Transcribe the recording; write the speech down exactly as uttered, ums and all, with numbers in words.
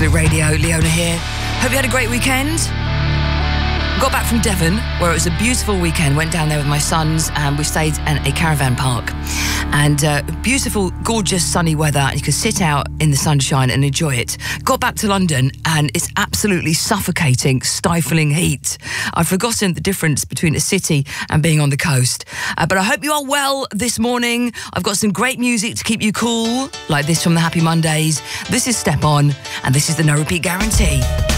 Absolute Radio. Leona here. Hope you had a great weekend. Got back from Devon, where it was a beautiful weekend. Went down there with my sons, and we stayed in a caravan park. And uh, beautiful, gorgeous, sunny weather. You could sit out in the sunshine and enjoy it. Got back to London, and it's absolutely suffocating, stifling heat. I've forgotten the difference between a city and being on the coast. Uh, but I hope you are well this morning. I've got some great music to keep you cool, like this from the Happy Mondays. This is Step On, and this is the No Repeat Guarantee.